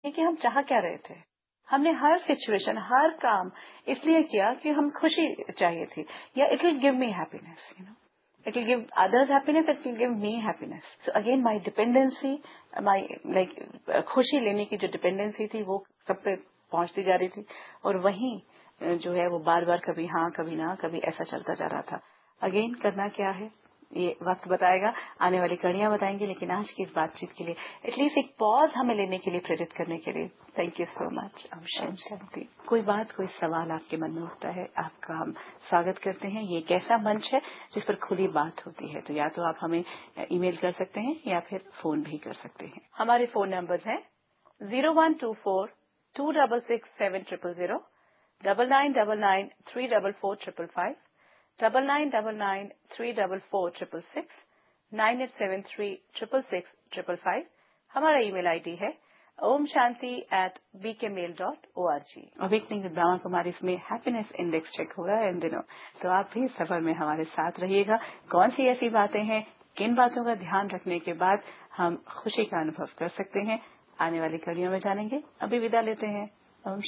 कि हम चाह क्या रहे थे। हमने हर सिचुएशन, हर काम इसलिए किया कि हम खुशी चाहिए थी, या it will give me happiness, it will give others happiness, it will give me happiness. So again my dependency, my like खुशी लेने की जो डिपेंडेंसी थी वो सब पे पहुंचती जा रही थी, और वहीं जो है वो बार बार कभी हाँ कभी ना कभी ऐसा चलता जा रहा था। अगेन करना क्या है ये वक्त बताएगा, आने वाली कड़ियां बताएंगे, लेकिन आज की इस बातचीत के लिए एटलीस्ट एक पॉज हमें लेने के लिए, प्रेरित करने के लिए थैंक यू सो मच। शांति। कोई बात, कोई सवाल आपके मन में उठता है, आपका हम स्वागत करते हैं। ये एक ऐसा मंच है जिस पर खुली बात होती है, तो या तो आप हमें ईमेल कर सकते हैं या फिर फोन भी कर सकते हैं। हमारे फोन नंबर हैं 0124-266-7000, 9999-344-555, 9999-344-666, 9873-666-555। हमारा ईमेल आईडी है omshanti@bkmail.org। Awakening with Brahma Kumari इसमें हैप्पीनेस इंडेक्स चेक हो रहा है इन दिनों, तो आप भी सफर में हमारे साथ रहिएगा। कौन सी ऐसी बातें हैं, किन बातों का ध्यान रखने के बाद हम खुशी का अनुभव कर सकते हैं, आने वाली कड़ियों में जानेंगे। अभी विदा लेते हैं।